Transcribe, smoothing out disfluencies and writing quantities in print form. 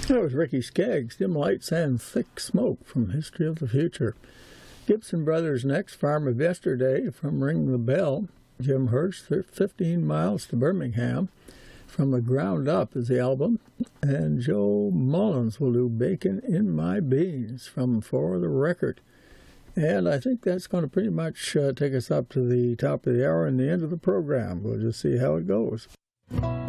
That was Ricky Skaggs, Dim Lights and Thick Smoke from History of the Future. Gibson Brothers next, Farm of Yesterday from Ring the Bell. Jim Hirsch, 15 Miles to Birmingham. From the Ground Up is the album. And Joe Mullins will do Bacon in My Beans from For the Record. And I think that's going to pretty much take us up to the top of the hour and the end of the program. We'll just see how it goes.